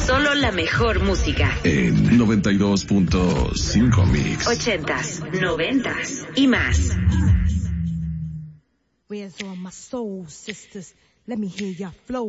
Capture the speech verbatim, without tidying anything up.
Solo la mejor música. En noventa y dos punto cinco Mix. Ochentas, noventas y más. Where's all my soul sisters? Let me hear your flow.